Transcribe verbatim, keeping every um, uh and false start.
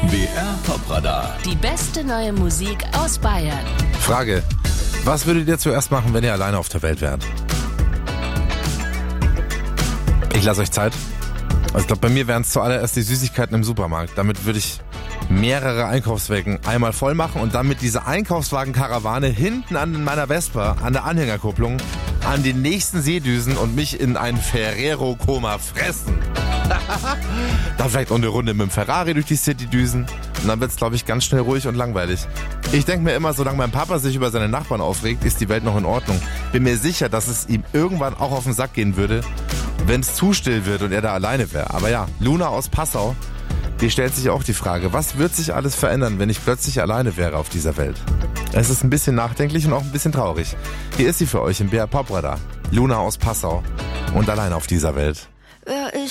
B R Popradar. Die beste neue Musik aus Bayern. Frage: Was würdet ihr zuerst machen, wenn ihr alleine auf der Welt wärt? Ich lasse euch Zeit. Also ich glaube, bei mir wären es zuallererst die Süßigkeiten im Supermarkt. Damit würde ich mehrere Einkaufswagen einmal voll machen und dann mit dieser Einkaufswagen-Karawane hinten an meiner Vespa, an der Anhängerkupplung, an den nächsten Seedüsen und mich in ein Ferrero-Koma fressen. Dann vielleicht auch eine Runde mit dem Ferrari durch die City düsen und dann wird es, glaube ich, ganz schnell ruhig und langweilig. Ich denke mir immer, solange mein Papa sich über seine Nachbarn aufregt, ist die Welt noch in Ordnung. Bin mir sicher, dass es ihm irgendwann auch auf den Sack gehen würde, wenn es zu still wird und er da alleine wäre. Aber ja, Luna aus Passau, die stellt sich auch die Frage, was wird sich alles verändern, wenn ich plötzlich alleine wäre auf dieser Welt? Es ist ein bisschen nachdenklich und auch ein bisschen traurig. Hier ist sie für euch im B R Popradar. Luna aus Passau und alleine auf dieser Welt. Wer ist